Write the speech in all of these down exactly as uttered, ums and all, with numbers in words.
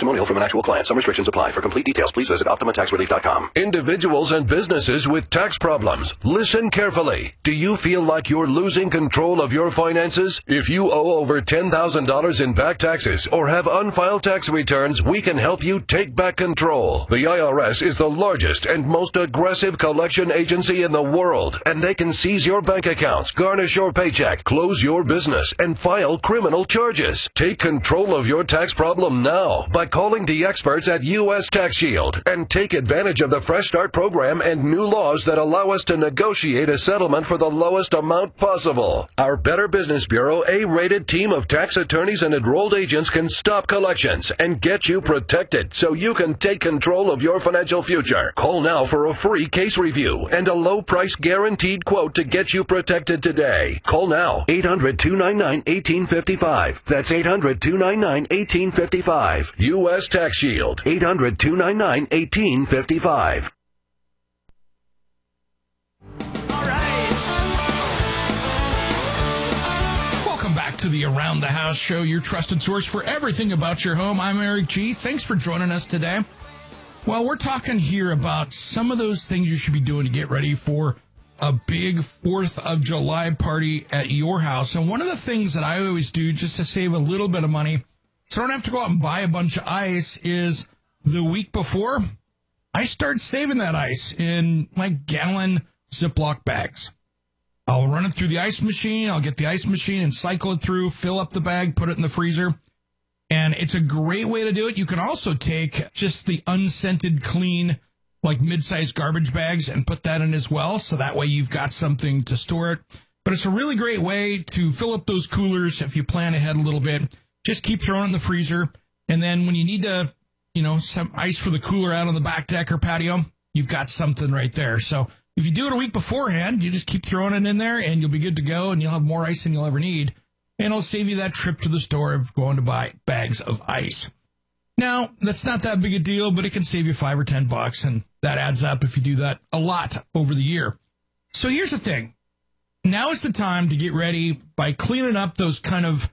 testimonial from an actual client. Some restrictions apply. For complete details, please visit Optima Tax Relief dot com. Individuals and businesses with tax problems, listen carefully. Do you feel like you're losing control of your finances? If you owe over ten thousand dollars in back taxes or have unfiled tax returns, we can help you take back control. The I R S is the largest and most aggressive collection agency in the world, and they can seize your bank accounts, garnish your paycheck, close your business, and file criminal charges. Take control of your tax problem now by calling the experts at U S Tax Shield and take advantage of the Fresh Start program and new laws that allow us to negotiate a settlement for the lowest amount possible. Our Better Business Bureau A-rated team of tax attorneys and enrolled agents can stop collections and get you protected so you can take control of your financial future. Call now for a free case review and a low price guaranteed quote to get you protected today. Call now, eight hundred, two nine nine, one eight five five. That's eight hundred, two nine nine, one eight five five. U S Tax Shield, eight hundred, two nine nine, one eight five five. Welcome back to the Around the House Show, your trusted source for everything about your home. I'm Eric G. Thanks for joining us today. Well, we're talking here about some of those things you should be doing to get ready for a big fourth of July party at your house. And one of the things that I always do just to save a little bit of money, so I don't have to go out and buy a bunch of ice, is the week before, I start saving that ice in like gallon Ziploc bags. I'll run it through the ice machine. I'll get the ice machine and cycle it through, fill up the bag, put it in the freezer. And it's a great way to do it. You can also take just the unscented, clean, like mid-sized garbage bags and put that in as well. So that way you've got something to store it. But it's a really great way to fill up those coolers if you plan ahead a little bit. Just keep throwing it in the freezer. And then when you need to, you know, some ice for the cooler out on the back deck or patio, you've got something right there. So if you do it a week beforehand, you just keep throwing it in there and you'll be good to go and you'll have more ice than you'll ever need. And it'll save you that trip to the store of going to buy bags of ice. Now, that's not that big a deal, but it can save you five or ten bucks, and that adds up if you do that a lot over the year. So here's the thing. Now is the time to get ready by cleaning up those kind of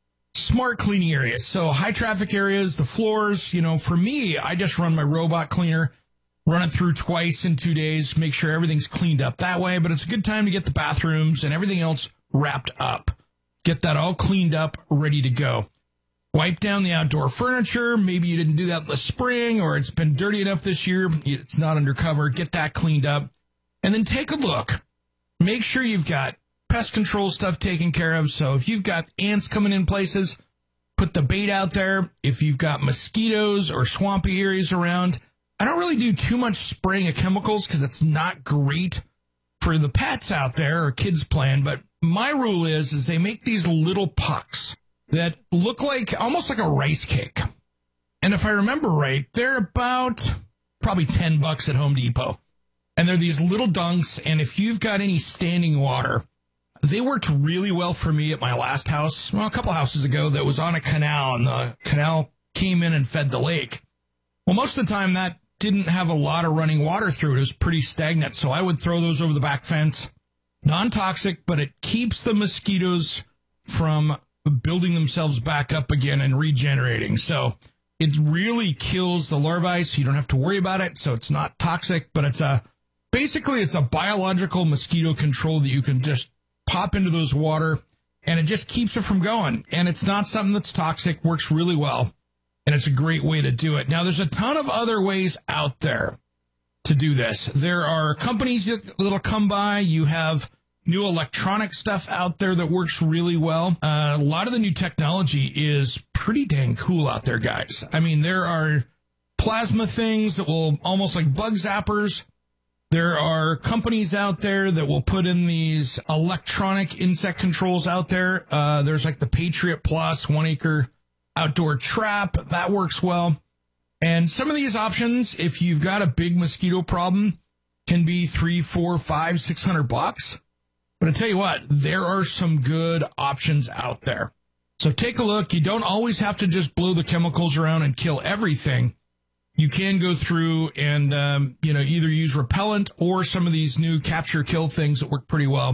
smart cleaning areas. So high traffic areas, the floors, you know, for me, I just run my robot cleaner, run it through twice in two days, make sure everything's cleaned up that way. But it's a good time to get the bathrooms and everything else wrapped up. Get that all cleaned up, ready to go. Wipe down the outdoor furniture. Maybe you didn't do that in the spring, or it's been dirty enough this year, it's not undercover. Get that cleaned up. And then take a look. Make sure you've got pest control stuff taken care of. So if you've got ants coming in places, put the bait out there. If you've got mosquitoes or swampy areas around, I don't really do too much spraying of chemicals because it's not great for the pets out there or kids playing. But my rule is, is they make these little pucks that look like almost like a rice cake. And if I remember right, they're about probably ten bucks at Home Depot. And they're these little dunks. And if you've got any standing water, they worked really well for me at my last house, well, a couple houses ago, that was on a canal, and the canal came in and fed the lake. Well, most of the time that didn't have a lot of running water through it. It was pretty stagnant. So I would throw those over the back fence. Non-toxic, but it keeps the mosquitoes from building themselves back up again and regenerating. So it really kills the larvae, so you don't have to worry about it. So it's not toxic, but it's a basically it's a biological mosquito control that you can just pop into those water, and it just keeps it from going. And it's not something that's toxic, works really well, and it's a great way to do it. Now, there's a ton of other ways out there to do this. There are companies that'll come by. You have new electronic stuff out there that works really well. Uh, a lot of the new technology is pretty dang cool out there, guys. I mean, there are plasma things that will almost like bug zappers. There are companies out there that will put in these electronic insect controls out there. Uh, there's like the Patriot Plus one acre outdoor trap that works well. And some of these options, if you've got a big mosquito problem, can be three, four, five, six hundred bucks. But I tell you what, there are some good options out there. So take a look. You don't always have to just blow the chemicals around and kill everything. You can go through and, um, you know, either use repellent or some of these new capture kill things that work pretty well.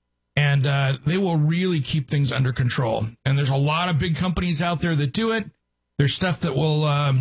And uh, they will really keep things under control. And there's a lot of big companies out there that do it. There's stuff that will um,